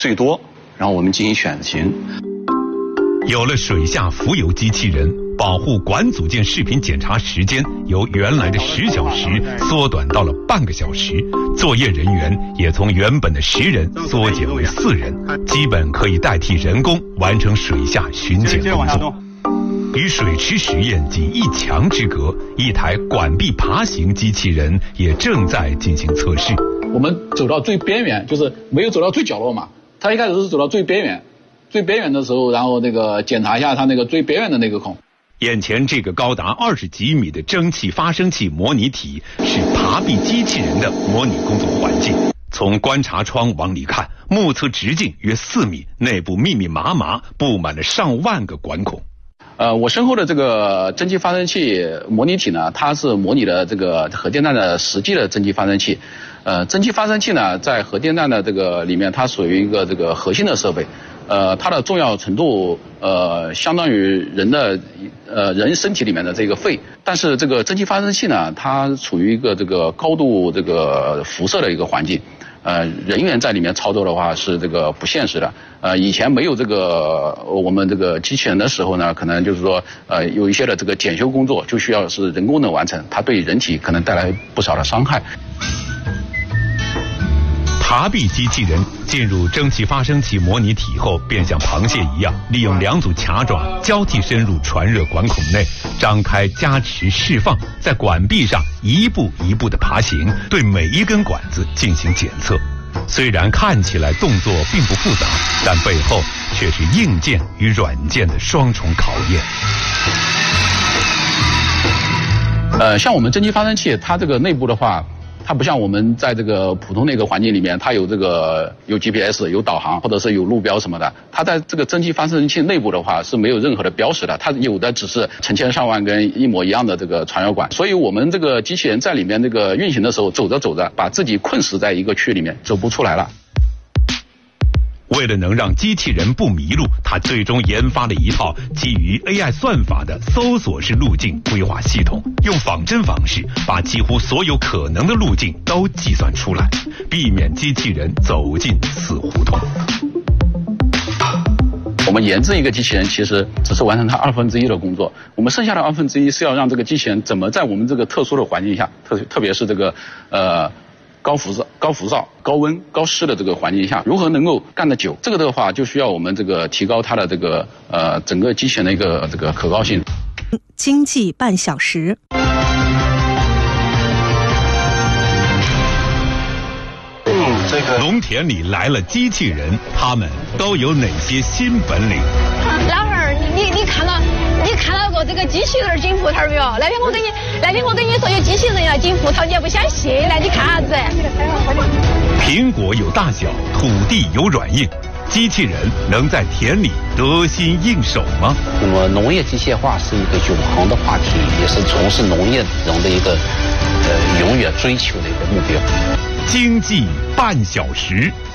最多，然后我们进行选型。 有了水下浮游机器人，保护管组件视频检查时间由原来的10小时缩短到了半个小时，作业人员也从原本的10人缩减为4人，基本可以代替人工完成水下巡检工作。与水池实验仅1墙之隔，一台管臂爬行机器人也正在进行测试。 我们走到最边缘，就是没有走到最角落嘛，他一开始是走到最边缘。最边缘的时候，然后那个检查一下它那个最边缘的那个孔。 眼前这个高达20几米的蒸汽发生器模拟体是爬臂机器人的模拟工作环境。从观察窗往里看，目测直径约4米，内部密密麻麻布满了上万个管孔。 我身后的这个蒸汽发生器模拟体呢，它是模拟的这个核电站的实际的蒸汽发生器。蒸汽发生器呢，在核电站的这个里面，它属于一个这个核心的设备。它的重要程度相当于人身体里面的这个肺，但是这个蒸汽发生器呢，它处于一个这个高度这个辐射的一个环境，人员在里面操作的话是这个不现实的。以前没有这个我们这个机器人的时候呢，可能就是说有一些的这个检修工作就需要是人工的完成，它对人体可能带来不少的伤害。 爬臂机器人进入蒸汽发生器模拟体后，便像螃蟹一样，利用2组卡爪交替深入传热管孔内，张开加持释放，在管壁上一步一步的爬行，对每一根管子进行检测。虽然看起来动作并不复杂，但背后却是硬件与软件的双重考验。 像我们蒸汽发生器，它这个内部的话，它不像我们在这个普通的一个环境里面，它有有 GPS 有导航或者是有路标什么的，它在这个蒸汽发生器内部的话是没有任何的标识的，它有的只是成千上万根一模一样的这个传热管，所以我们这个机器人在里面这个运行的时候，走着走着把自己困死在一个区里面，走不出来了。 为了能让机器人不迷路，他最终研发了一套基于 AI 算法的搜索式路径规划系统，用仿真方式把几乎所有可能的路径都计算出来，避免机器人走进死胡同。 我们研制一个机器人，其实只是完成它1/2的工作，我们剩下的1/2是要让这个机器人怎么在我们这个特殊的环境下，特别是这个高浮躁、高温、高湿的这个环境下，如何能够干得久？这个的话，就需要我们这个提高它的这个整个机器人的一个这个可靠性。 经济半小时。 农田里来了机器人，他们都有哪些新本领？ 老汉儿，你看到过这个机器人进葡萄没有？那天我跟你说有机器人要进葡萄，你也不相信，来你看啥子？ 苹果有大小，土地有软硬，机器人能在田里得心应手吗？ 那么农业机械化是一个永恒的话题，也是从事农业人的一个永远追求的一个目标。 经济半小时。